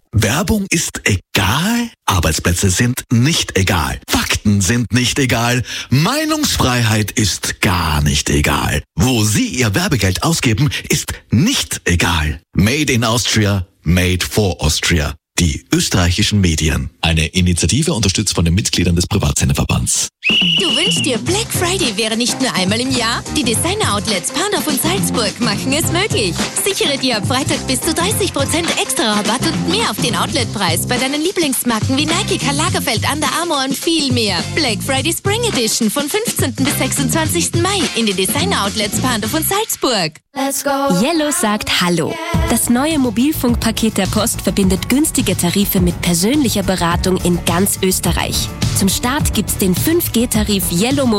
Werbung ist egal? Arbeitsplätze sind nicht egal. Fakten sind nicht egal. Meinungsfreiheit ist gar nicht egal. Wo Sie Ihr Werbegeld ausgeben, ist nicht egal. Made in Austria, made for Austria. Die österreichischen Medien. Eine Initiative unterstützt von den Mitgliedern des Privatsenderverbands. Du wünschst dir, Black Friday wäre nicht nur einmal im Jahr? Die Designer-Outlets Pandorf und Salzburg machen es möglich. Sichere dir ab Freitag bis zu 30% extra Rabatt und mehr auf den Outletpreis bei deinen Lieblingsmarken wie Nike, Karl Lagerfeld, Under Armour und viel mehr. Black Friday Spring Edition von 15. bis 26. Mai in den Designer-Outlets Pandorf und Salzburg. Let's go. Yellow sagt Hallo. Das neue Mobilfunkpaket der Post verbindet günstige Tarife mit persönlicher Beratung in ganz Österreich. Zum Start gibt's den 5G-Tarif Yellow